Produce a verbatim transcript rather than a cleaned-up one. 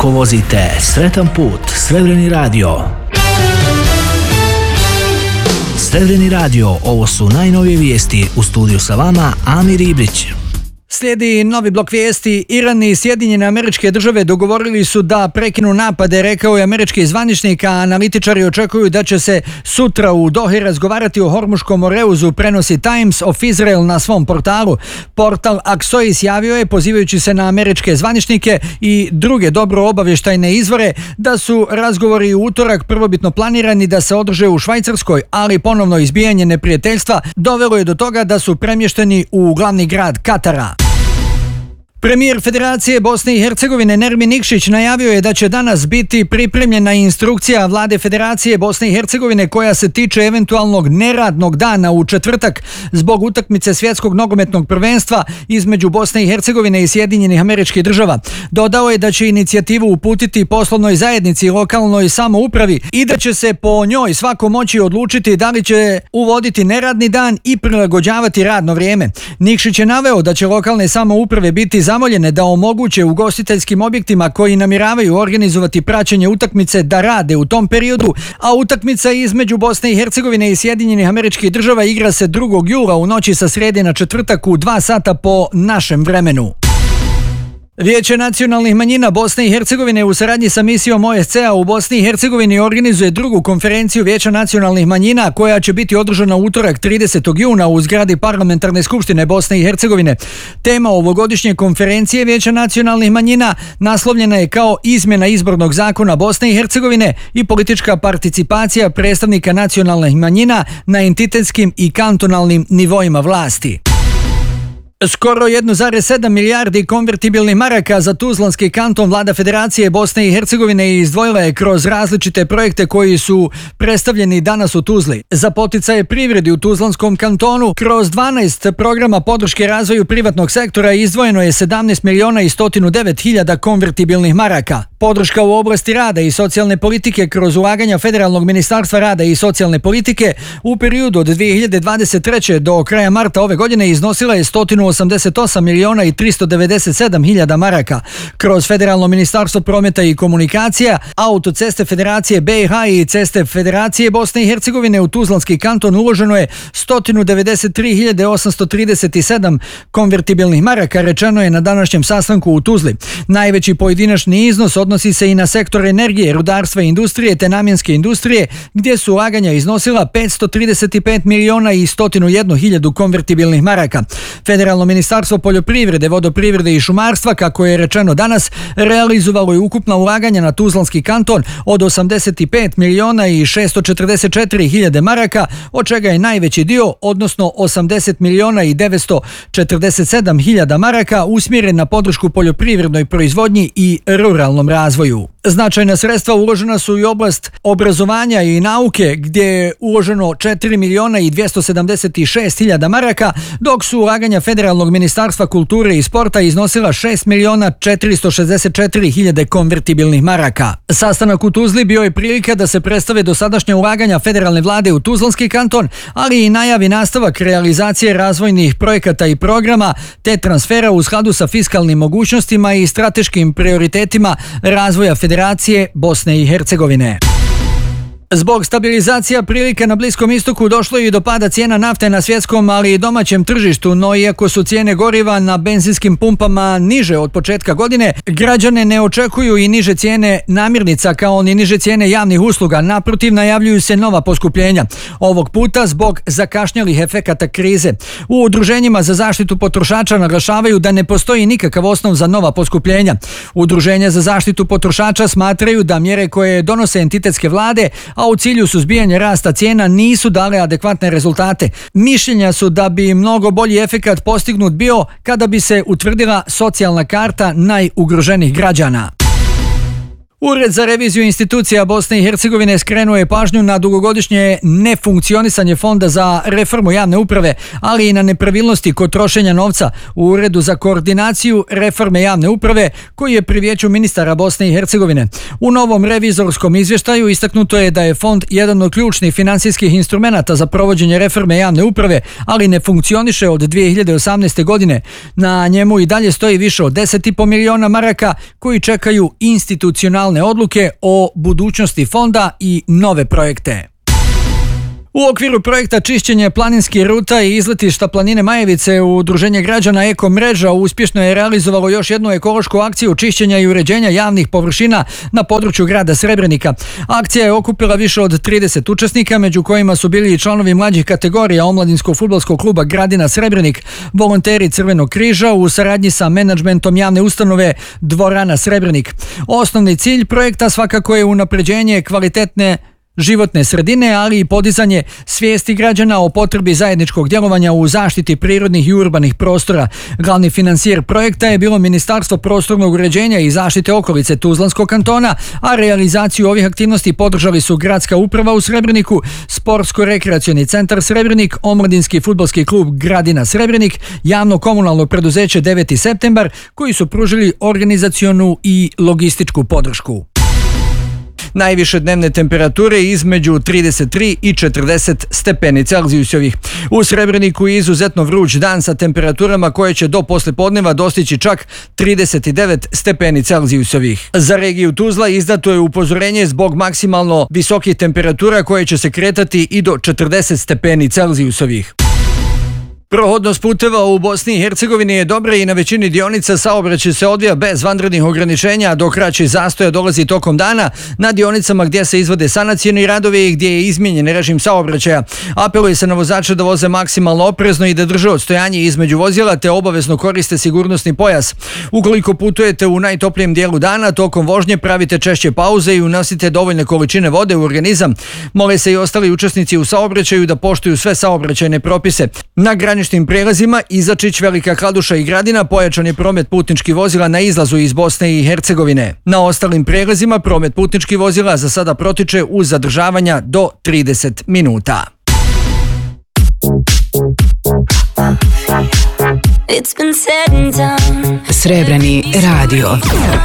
Ako vozite, sretan put, Srebreni radio. Srebreni radio, ovo su najnovije vijesti. U studiju sa vama Amir Ibrić. Slijedi novi blok vijesti. Iran i Sjedinjene Američke Države dogovorili su da prekinu napade, rekao je američki zvaničnik, a analitičari očekuju da će se sutra u Dohi razgovarati o Hormuškom moreuzu, prenosi Times of Israel na svom portalu. Portal Axios javio je, pozivajući se na američke zvaničnike i druge dobro obavještajne izvore, da su razgovori u utorak prvobitno planirani da se održe u Švajcarskoj, ali ponovno izbijanje neprijateljstva dovelo je do toga da su premješteni u glavni grad Katara. Premijer Federacije Bosne i Hercegovine Nermin Nikšić najavio je da će danas biti pripremljena instrukcija vlade Federacije Bosne i Hercegovine koja se tiče eventualnog neradnog dana u četvrtak zbog utakmice svjetskog nogometnog prvenstva između Bosne i Hercegovine i Sjedinjenih Američkih Država. Dodao je da će inicijativu uputiti poslovnoj zajednici i lokalnoj samoupravi i da će se po njoj svako moći odlučiti da li će uvoditi neradni dan i prilagođavati radno vrijeme. Nikšić je naveo da će lokalne samouprave biti zamoljene da omoguće ugostiteljskim objektima koji namjeravaju organizovati praćenje utakmice da rade u tom periodu, a utakmica između Bosne i Hercegovine i Sjedinjenih Američkih Država igra se drugog jula u noći sa srijede na četvrtak u dva sata po našem vremenu. Vijeće nacionalnih manjina Bosne i Hercegovine u saradnji sa misijom O S C-a u Bosni i Hercegovini organizuje drugu konferenciju Vijeća nacionalnih manjina koja će biti održana u utorak tridesetog juna u zgradi Parlamentarne skupštine Bosne i Hercegovine. Tema ovogodišnje konferencije Vijeća nacionalnih manjina naslovljena je kao izmjena izbornog zakona Bosne i Hercegovine i politička participacija predstavnika nacionalnih manjina na entitetskim i kantonalnim nivoima vlasti. Skoro jedan zarez sedam milijardi konvertibilnih maraka za Tuzlanski kanton vlada Federacije Bosne i Hercegovine izdvojila je kroz različite projekte koji su predstavljeni danas u Tuzli. Za poticaje privredi u Tuzlanskom kantonu kroz dvanaest programa podrške razvoju privatnog sektora izdvojeno je sedamnaest miliona i sto devet hiljada konvertibilnih maraka. Podrška u oblasti rada i socijalne politike kroz ulaganja Federalnog ministarstva rada i socijalne politike u periodu od dvije hiljade dvadeset treće do kraja marta ove godine iznosila je sto osamdeset osam miliona i tristo devedeset sedam hiljada maraka. Kroz Federalno ministarstvo prometa i komunikacija, autoceste Federacije B i H i ceste Federacije Bosne i Hercegovine u Tuzlanski kanton uloženo je sto devedeset tri hiljade osamsto trideset sedam konvertibilnih maraka, rečeno je na današnjem sastanku u Tuzli. Najveći pojedinačni iznos odnosi se i na sektor energije, rudarstva i industrije te namjenske industrije, gdje su ulaganja iznosila petsto trideset pet miliona i sto jedna hiljadu konvertibilnih maraka. Federalno ministarstvo poljoprivrede, vodoprivrede i šumarstva, kako je rečeno danas, realizovalo je ukupna ulaganja na Tuzlanski kanton od osamdeset pet miliona i šesto četrdeset četiri hiljade maraka, od čega je najveći dio, odnosno osamdeset miliona i devetsto četrdeset sedam hiljada maraka, usmjeren na podršku poljoprivrednoj proizvodnji i ruralnom razvoju. Značajna sredstva uložena su i u oblast obrazovanja i nauke, gdje je uloženo četiri miliona i dvjesto sedamdeset šest hiljada maraka, dok su ulaganja Federalnog ministarstva kulture i sporta iznosila šest miliona četiristo šezdeset četiri hiljade konvertibilnih maraka. Sastanak u Tuzli bio je prilika da se predstave dosadašnja ulaganja federalne vlade u Tuzlanski kanton, ali i najavi nastavak realizacije razvojnih projekata i programa, te transfera u skladu sa fiskalnim mogućnostima i strateškim prioritetima razvoja Federacije Bosne i Hercegovine. Zbog stabilizacija prilika na Bliskom istoku došlo je i do pada cijena nafte na svjetskom, ali i domaćem tržištu, no iako su cijene goriva na benzinskim pumpama niže od početka godine, građane ne očekuju i niže cijene namirnica kao ni niže cijene javnih usluga. Naprotiv, najavljuju se nova poskupljenja. Ovog puta zbog zakašnjelih efekata krize. U udruženjima za zaštitu potrošača naglašavaju da ne postoji nikakav osnov za nova poskupljenja. Udruženja za zaštitu potrošača smatraju da mjere koje donose entitetske vlade, a u cilju suzbijanja rasta cijena nisu dale adekvatne rezultate. Mišljenja su da bi mnogo bolji efekat postignut bio kada bi se utvrdila socijalna karta najugroženijih građana. Ured za reviziju institucija Bosne i Hercegovine skrenuo je pažnju na dugogodišnje nefunkcionisanje Fonda za reformu javne uprave, ali i na nepravilnosti kod trošenja novca u Uredu za koordinaciju reforme javne uprave, koji je pri Vijeću ministara Bosne i Hercegovine. U novom revizorskom izvještaju istaknuto je da je fond jedan od ključnih finansijskih instrumenata za provođenje reforme javne uprave, ali ne funkcioniše od dvije hiljade osamnaeste. godine. Na njemu i dalje stoji više od deset i po miliona maraka koji čekaju institucionalne odluke o budućnosti fonda i nove projekte. U okviru projekta čišćenje planinskih ruta i izletišta planine Majevice, Udruženje građana Eko mreža uspješno je realizovalo još jednu ekološku akciju čišćenja i uređenja javnih površina na području grada Srebrenika. Akcija je okupila više od trideset učesnika, među kojima su bili i članovi mlađih kategorija omladinskog fudbalskog kluba Gradina Srebrenik, volonteri Crvenog križa u saradnji sa menadžmentom javne ustanove Dvorana Srebrenik. Osnovni cilj projekta svakako je unapređenje kvalitetne životne sredine, ali i podizanje svijesti građana o potrebi zajedničkog djelovanja u zaštiti prirodnih i urbanih prostora. Glavni financijer projekta je bilo Ministarstvo prostornog uređenja i zaštite okolice Tuzlanskog kantona, a realizaciju ovih aktivnosti podržali su Gradska uprava u Srebreniku, Sportsko-rekreacioni centar Srebrenik, Omladinski fudbalski klub Gradina Srebrenik, javno komunalno preduzeće deveti septembar, koji su pružili organizacionu i logističku podršku. Najviše dnevne temperature između trideset tri i četrdeset stepeni Celzijusovih. U Srebreniku je izuzetno vruć dan sa temperaturama koje će do poslijepodneva dostići čak trideset devet stepeni Celzijusovih. Za regiju Tuzla izdato je upozorenje zbog maksimalno visokih temperatura koje će se kretati i do četrdeset stepeni Celzijusovih. Prohodnost puteva u Bosni i Hercegovini je dobra i na većini dionica saobraćaj se odvija bez vanrednih ograničenja, dok kraći zastoja dolazi tokom dana na dionicama gdje se izvode sanacijeni radovi i gdje je izmijenjen režim saobraćaja. Apeluje se na vozače da voze maksimalno oprezno i da drže odstojanje između vozila te obavezno koriste sigurnosni pojas. Ukoliko putujete u najtoplijem dijelu dana, tokom vožnje pravite češće pauze i unosite dovoljne količine vode u organizam. Mole se i ostali učesnici u saobraćaju da poštuju sve saobraćajne propise. Na graničnim prijelazima Izačić, Velika Kladuša i Gradina pojačan je promet putničkih vozila na izlazu iz Bosne i Hercegovine. Na ostalim prijelazima promet putničkih vozila za sada protiče uz zadržavanja do trideset minuta. Srebreni radio.